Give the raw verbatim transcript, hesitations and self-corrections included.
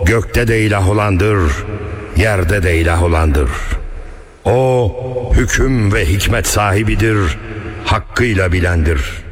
gökte de ilah olandır, yerde de ilah olandır. O hüküm ve hikmet sahibidir, hakkıyla bilendir.